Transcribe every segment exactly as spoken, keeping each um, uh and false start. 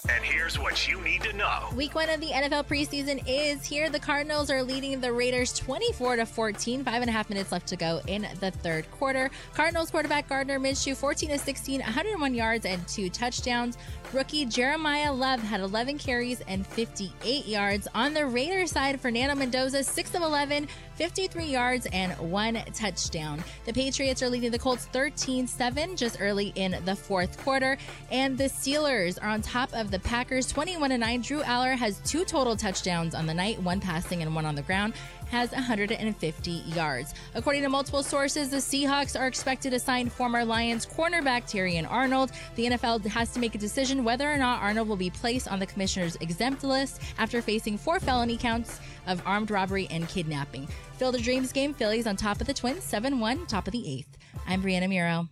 And here's what you need to know. Week one of the N F L preseason is here. The Cardinals are leading the Raiders twenty-four to fourteen. Five and a half minutes left to go in the third quarter. Cardinals quarterback Gardner Minshew, fourteen to sixteen, one hundred one yards and two touchdowns. Rookie Jeremiah Love had eleven carries and fifty-eight yards. On the Raiders side, Fernando Mendoza, six of eleven, fifty-three yards and one touchdown. The Patriots are leading the Colts thirteen seven just early in the fourth quarter. And the Steelers are on top of the Packers twenty-one to nine. Drew Aller has two total touchdowns on the night, one passing and one on the ground, has one hundred fifty yards. According to multiple sources, the Seahawks are expected to sign former Lions cornerback Terrion Arnold. The N F L has to make a decision whether or not Arnold will be placed on the commissioner's exempt list after facing four felony counts of armed robbery and kidnapping. Field of Dreams game, Phillies on top of the Twins, seven one, top of the eighth. I'm Brianna Muro.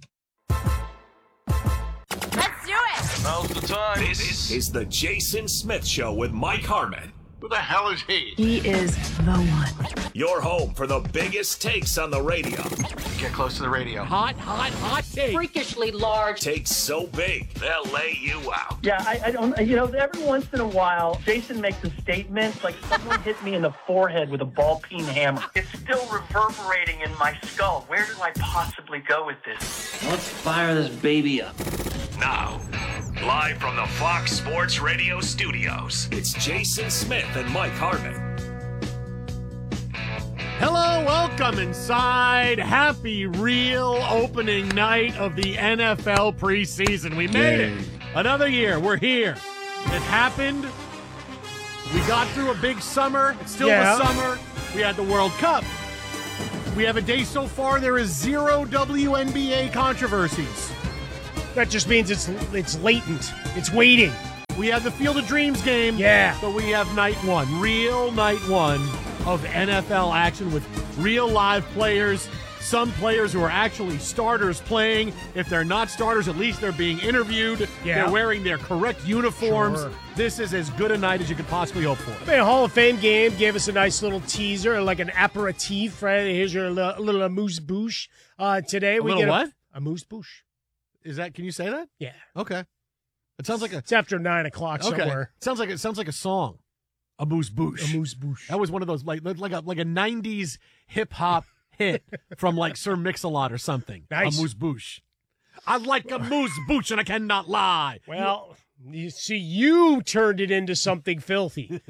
Let's do it! Now's the time. This is the Jason Smith Show with Mike Harmon. Who the hell is he? He is the one. Your home for the biggest takes on the radio. Get close to the radio. Hot, hot, hot take. Freakishly large. Takes so big, they'll lay you out. Yeah, I, I don't, you know, every once in a while, Jason makes a statement like someone hit me in the forehead with a ball-peen hammer. It's still reverberating in my skull. Where do I possibly go with this? Let's fire this baby up. Now, live from the Fox Sports Radio studios, it's Jason Smith and Mike Harmon. Hello, welcome inside. Happy real opening night of the N F L preseason. We made Yay. it. Another year. We're here. It happened. We got through a big summer. It's still Yeah. the summer. We had the World Cup. We have a day so far. There is zero W N B A controversies. That just means it's it's latent. It's waiting. We have the Field of Dreams game. Yeah. But we have night one, real night one of N F L action with real live players. Some players who are actually starters playing. If they're not starters, at least they're being interviewed. Yeah. They're wearing their correct uniforms. Sure. This is as good a night as you could possibly hope for. I mean, a Hall of Fame game gave us a nice little teaser, like an aperitif. Right? Here's your little, little amuse-bouche. Uh, today A we little get what? a amuse-bouche. Is that? Can you say that? Yeah. Okay. It sounds like a. It's after nine o'clock Okay. somewhere. It sounds like it sounds like a song. Amuse bouche. Amuse-bouche. That was one of those like like a like a nineties hip hop hit from like Sir Mix-a-Lot or something. Nice. Amuse bouche. I like amuse bouche and I cannot lie. Well, you see, you turned it into something filthy.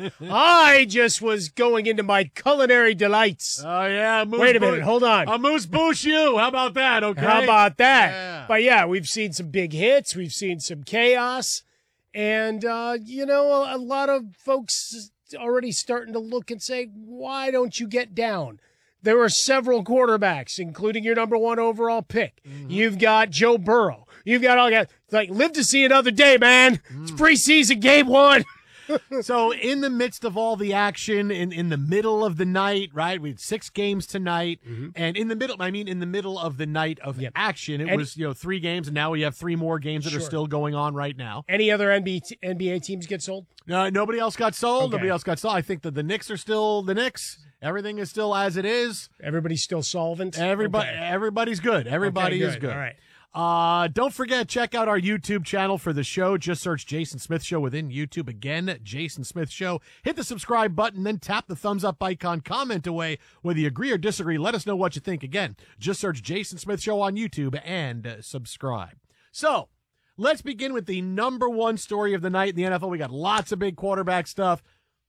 I just was going into my culinary delights. Oh yeah. Amuse Wait a minute. bouche. Hold on. Amuse bouche you. How about that? Okay. How about that? Yeah. But yeah, we've seen some big hits. We've seen some chaos. And, uh, you know, a, a lot of folks already starting to look and say, why don't you get down? There are several quarterbacks, including your number one overall pick. Mm-hmm. You've got Joe Burrow. You've got all guys. Like, live to see another day, man. Mm. It's preseason game one. So in the midst of all the action, in, in the middle of the night, right? We had six games tonight. Mm-hmm. And in the middle, I mean, in the middle of the night of yep. action, it and, was, you know, three games, and now we have three more games that sure. are still going on right now. Any other N B A teams get sold? No, nobody else got sold. Okay. Nobody else got sold. I think that the Knicks are still the Knicks. Everything is still as it is. Everybody's still solvent? Everybody, okay. Everybody's good. Everybody okay, is good. All right. Uh, don't forget, check out our YouTube channel for the show. Just search Jason Smith Show within YouTube. Again, Jason Smith Show. Hit the subscribe button, then tap the thumbs up icon. Comment away whether you agree or disagree. Let us know what you think. Again, just search Jason Smith Show on YouTube and uh, subscribe. So, let's begin with the number one story of the night in the N F L. We got lots of big quarterback stuff.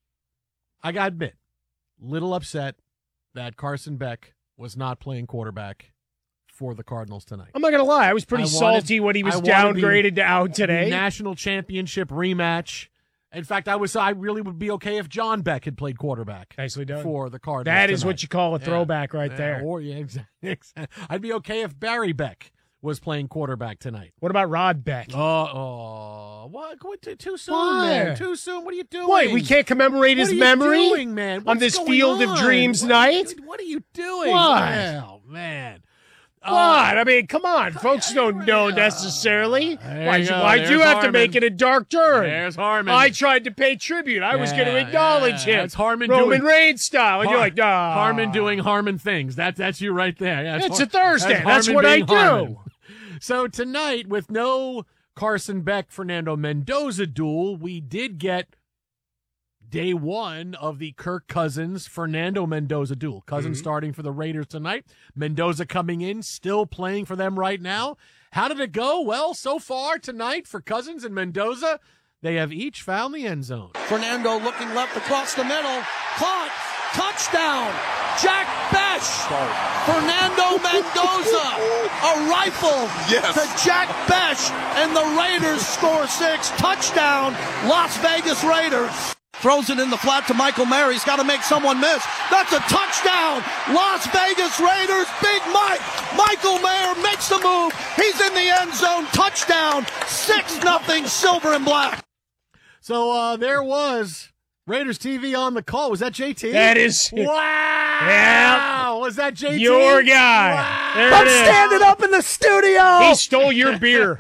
I gotta admit, little upset that Carson Beck was not playing quarterback for the Cardinals tonight. I'm not going to lie. I was pretty I wanted, salty when he was I downgraded to out today. National championship rematch. In fact, I was I really would be okay if John Beck had played quarterback. Nicely done. For the Cardinals That is tonight. what you call a throwback yeah. right yeah. there. Or yeah, exactly. I'd be okay if Barry Beck was playing quarterback tonight. What about Rod Beck? Oh, oh what? what too, too soon, Why? man. Too soon. What are you doing? Wait, we can't commemorate what his are you memory doing, man? on this going Field on? of Dreams what night? Are you, what are you doing? What? Oh, man. What? Uh, I mean, come on. Folks don't know necessarily. Why'd you, why'd you have Harmon. to make it a dark turn? There's Harmon. I tried to pay tribute. I yeah, was going to acknowledge yeah. him. It's Harmon Roman doing, Reigns style. And Har- you're like, nah. Harmon doing Harmon things. That, that's you right there. Yeah, it's Har- a Thursday. That's, that's Harmon what I being do. Harmon. So tonight, with no Carson Beck, Fernando Mendoza duel, we did get day one of the Kirk Cousins, Fernando Mendoza duel. Cousins mm-hmm. starting for the Raiders tonight. Mendoza coming in, still playing for them right now. How did it go? Well, so far tonight for Cousins and Mendoza, they have each found the end zone. Fernando looking left across the middle. Caught. Touchdown. Jack Besh. Fernando Mendoza. A rifle yes. to Jack Besh. And the Raiders score six. Touchdown. Las Vegas Raiders. Throws it in the flat to Michael Mayer. He's got to make someone miss. That's a touchdown. Las Vegas Raiders. Big Mike. Michael Mayer makes the move. He's in the end zone. Touchdown. six nothing Silver and Black. So uh, there was Raiders T V on the call. Was that J T? That is. Wow. Yeah. Was that J T? Your guy. Wow. There I'm it is. standing up in the studio. He stole your beer.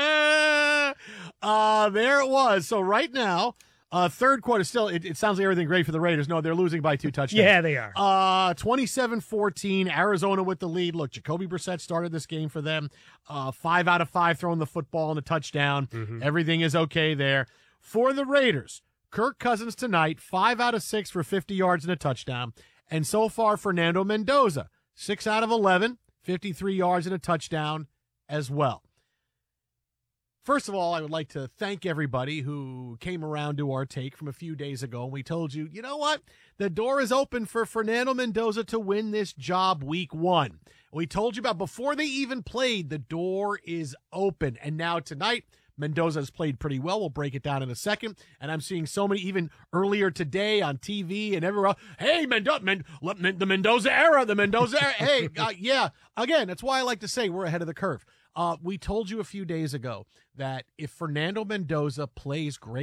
uh, there it was. So right now, uh, third quarter, still, it, it sounds like everything great for the Raiders. No, they're losing by two touchdowns. Yeah, they are. Uh, twenty-seven fourteen, Arizona with the lead. Look, Jacoby Brissett started this game for them. Uh, five out of five throwing the football and a touchdown. Mm-hmm. Everything is okay there. For the Raiders, Kirk Cousins tonight, five out of six for fifty yards and a touchdown. And so far, Fernando Mendoza, six out of eleven, fifty-three yards and a touchdown as well. First of all, I would like to thank everybody who came around to our take from a few days ago. And we told you, you know what? The door is open for Fernando Mendoza to win this job week one. We told you about before they even played, the door is open. And now tonight, Mendoza has played pretty well. We'll break it down in a second. And I'm seeing so many, even earlier today on T V and everywhere else. Hey, Mendoza, Men- the Mendoza era, the Mendoza era. Hey, uh, yeah. Again, that's why I like to say we're ahead of the curve. Uh, we told you a few days ago that if Fernando Mendoza plays great,